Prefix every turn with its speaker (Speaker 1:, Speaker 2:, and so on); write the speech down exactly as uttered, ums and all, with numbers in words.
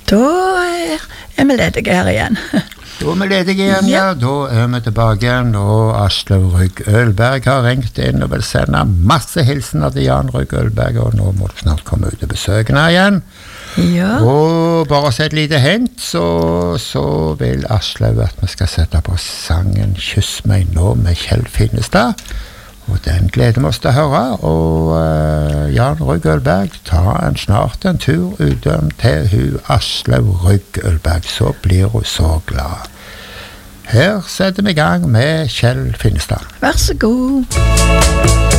Speaker 1: Da er, er vi ledige her igjen.
Speaker 2: Da er vi ledige igjen, ja. Da er vi tilbake igjen, og Aslaug Rygg Ølberg har ringt inn og vil sende masse hilsener til Jan Rygg Ølberg, og nå må du snart komme ut og besøke henne igjen.
Speaker 1: Ja.
Speaker 2: Og bare så et lite hint, så, så vil Aslaug at vi skal sette på sangen «Kyss meg nå» med Kjell Finnestad. Og den gleder vi oss til å høre, og uh, Jan Rygg Ølberg tar en snart en tur utom til hun Aslaug Rygg Ølberg, så blir hun så glad. Her setter vi i gang med Kjell Finnestad.
Speaker 1: Vær så god.